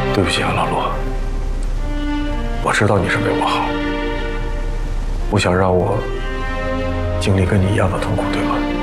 对不起啊，老罗，我知道你是为我好，不想让我经历跟你一样的痛苦，对吗？